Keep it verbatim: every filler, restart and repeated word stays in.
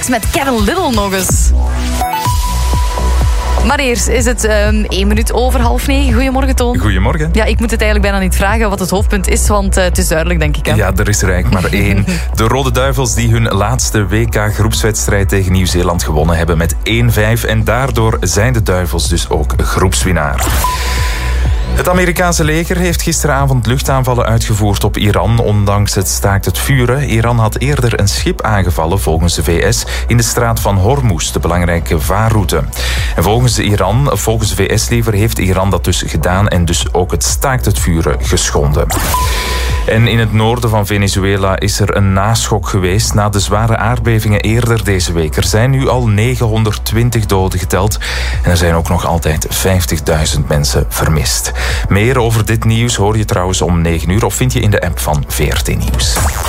met Kevin Little nog eens. Maar eerst is het um, één minuut over half negen. Goedemorgen, Toon. Goedemorgen. Ja, ik moet het eigenlijk bijna niet vragen wat het hoofdpunt is, want uh, het is duidelijk, denk ik. Hè? Ja, er is er eigenlijk maar één. De Rode Duivels die hun laatste W K-groepswedstrijd tegen Nieuw-Zeeland gewonnen hebben met één vijf. En daardoor zijn de Duivels dus ook groepswinnaar. Het Amerikaanse leger heeft gisteravond luchtaanvallen uitgevoerd op Iran, ondanks het staakt het vuren. Iran had eerder een schip aangevallen, volgens de V S, in de straat van Hormuz, de belangrijke vaarroute. En volgens Iran, volgens de V S liever, heeft Iran dat dus gedaan en dus ook het staakt het vuren geschonden. En in het noorden van Venezuela is er een naschok geweest na de zware aardbevingen eerder deze week. Er zijn nu al negenhonderdtwintig doden geteld en er zijn ook nog altijd vijftigduizend mensen vermist. Meer over dit nieuws hoor je trouwens om negen uur of vind je in de app van V R T Nieuws.